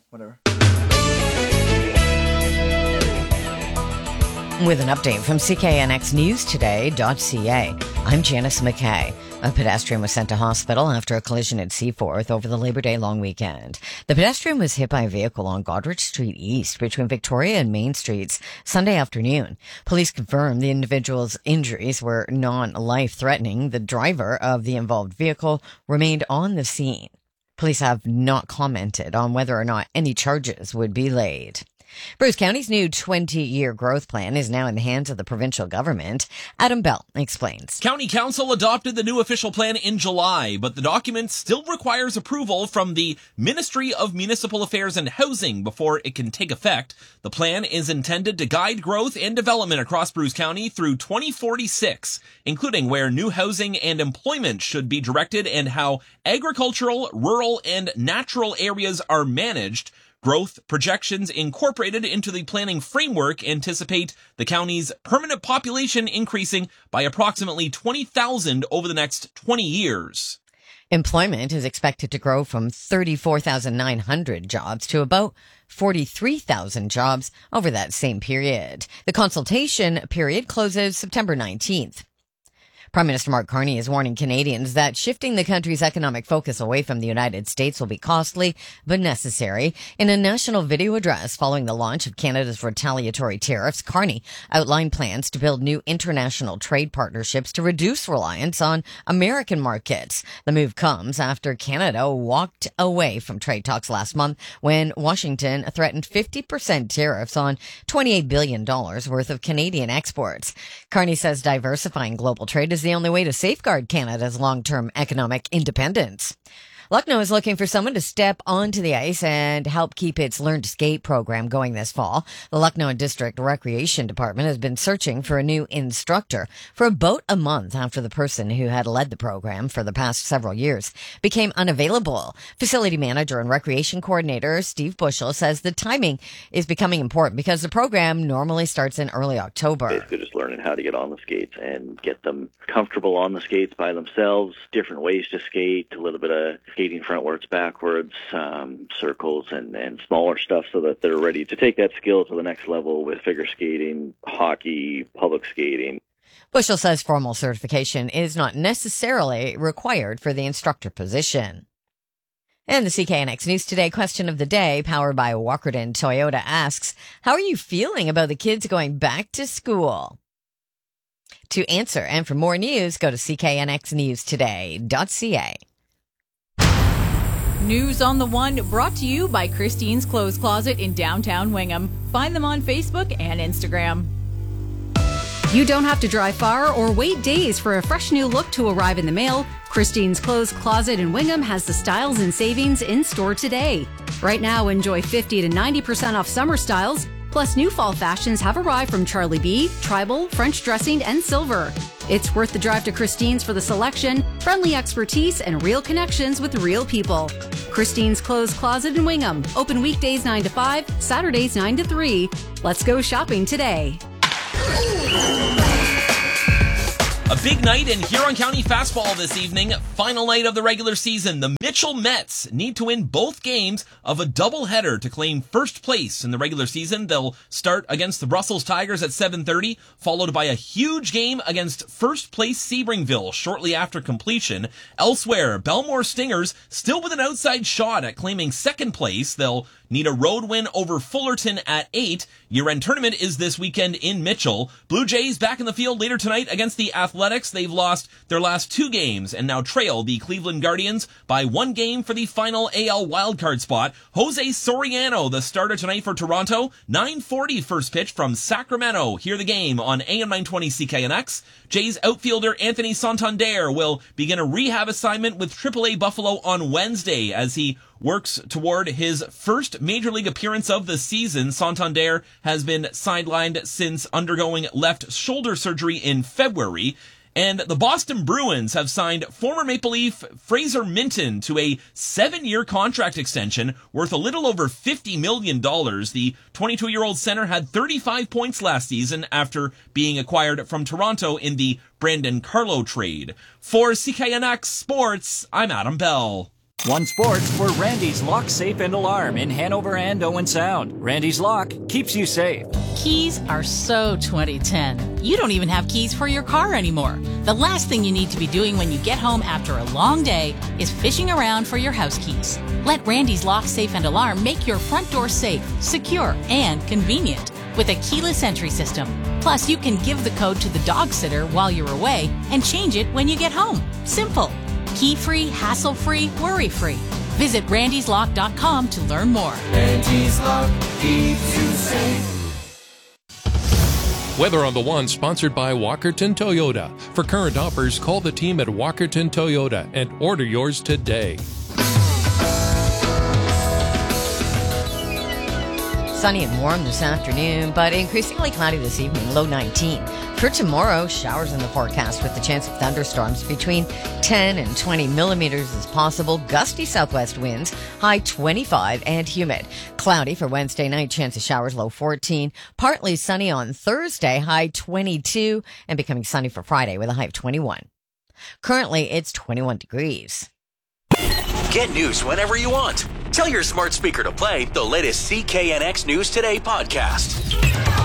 whatever. With an update from CKNXNewsToday.ca, I'm Janice McKay. A pedestrian was sent to hospital after a collision at Seaforth over the Labor Day long weekend. The pedestrian was hit by a vehicle on Goderich Street East between Victoria and Main Streets Sunday afternoon. Police confirmed the individual's injuries were non-life-threatening. The driver of the involved vehicle remained on the scene. Police have not commented on whether or not any charges would be laid. Bruce County's new 20-year growth plan is now in the hands of the provincial government. Adam Bell explains. County Council adopted the new official plan in July, but the document still requires approval from the Ministry of Municipal Affairs and Housing before it can take effect. The plan is intended to guide growth and development across Bruce County through 2046, including where new housing and employment should be directed and how agricultural, rural, and natural areas are managed. Growth projections incorporated into the planning framework anticipate the county's permanent population increasing by approximately 20,000 over the next 20 years. Employment is expected to grow from 34,900 jobs to about 43,000 jobs over that same period. The consultation period closes September 19th. Prime Minister Mark Carney is warning Canadians that shifting the country's economic focus away from the United States will be costly but necessary. In a national video address following the launch of Canada's retaliatory tariffs, Carney outlined plans to build new international trade partnerships to reduce reliance on American markets. The move comes after Canada walked away from trade talks last month when Washington threatened 50% tariffs on $28 billion worth of Canadian exports. Carney says diversifying global trade is the only way to safeguard Canada's long-term economic independence. Lucknow is looking for someone to step onto the ice and help keep its Learn to Skate program going this fall. The Lucknow District Recreation Department has been searching for a new instructor for about a month after the person who had led the program for the past several years became unavailable. Facility manager and recreation coordinator Steve Bushell says the timing is becoming important because the program normally starts in early October. Basically just learning how to get on the skates and get them comfortable on the skates by themselves, different ways to skate, a little bit of skating frontwards, backwards, circles, and smaller stuff so that they're ready to take that skill to the next level with figure skating, hockey, public skating. Bushell says formal certification is not necessarily required for the instructor position. And the CKNX News Today question of the day, powered by Walkerton Toyota, asks, how are you feeling about the kids going back to school? To answer and for more news, go to CKNXNewsToday.ca. News on the One, brought to you by Christine's Clothes Closet in downtown Wingham. Find them on Facebook and Instagram. You don't have to drive far or wait days for a fresh new look to arrive in the mail. Christine's Clothes Closet in Wingham has the styles and savings in store today. Right now, enjoy 50 to 90% off summer styles. Plus, new fall fashions have arrived from Charlie B, Tribal, French dressing, and silver. It's worth the drive to Christine's for the selection, friendly expertise, and real connections with real people. Christine's Clothes Closet in Wingham. Open weekdays 9 to 5, Saturdays 9 to 3. Let's go shopping today. A big night in Huron County fastball this evening. Final night of the regular season. The Mitchell Mets need to win both games of a doubleheader to claim first place in the regular season. They'll start against the Brussels Tigers at 7:30, followed by a huge game against first place Sebringville shortly after completion. Elsewhere, Belmore Stingers still with an outside shot at claiming second place. They'll need a road win over Fullerton at 8. Year-end tournament is this weekend in Mitchell. Blue Jays back in the field later tonight against the Athletics. They've lost their last 2 games and now trail the Cleveland Guardians by 1 game for the final AL wildcard spot. Jose Soriano, the starter tonight for Toronto. 9:40 first pitch from Sacramento. Hear the game on AM 920 CKNX. Jays outfielder Anthony Santander will begin a rehab assignment with AAA Buffalo on Wednesday as he works toward his first major league appearance of the season. Santander has been sidelined since undergoing left shoulder surgery in February. And the Boston Bruins have signed former Maple Leaf Fraser Minton to a 7-year contract extension worth a little over $50 million. The 22-year-old center had 35 points last season after being acquired from Toronto in the Brandon Carlo trade. For CKNX Sports, I'm Adam Bell. One Sports for Randy's Lock, Safe, and Alarm in Hanover and Owen Sound. Randy's Lock keeps you safe. Keys are so 2010. You don't even have keys for your car anymore. The last thing you need to be doing when you get home after a long day is fishing around for your house keys. Let Randy's Lock, Safe, and Alarm make your front door safe, secure, and convenient with a keyless entry system. Plus, you can give the code to the dog sitter while you're away and change it when you get home. Simple. Key-free, hassle-free, worry-free. Visit randyslock.com to learn more. Randy's Lock keeps you safe. Weather on the One, sponsored by Walkerton Toyota. For current offers, call the team at Walkerton Toyota and order yours today. Sunny and warm this afternoon, but increasingly cloudy this evening, low 19. For tomorrow, showers in the forecast with the chance of thunderstorms between 10 and 20 millimeters is possible. Gusty southwest winds, high 25 and humid. Cloudy for Wednesday night, chance of showers, low 14. Partly sunny on Thursday, high 22, and becoming sunny for Friday with a high of 21. Currently, it's 21 degrees. Get news whenever you want. Tell your smart speaker to play the latest CKNX News Today podcast.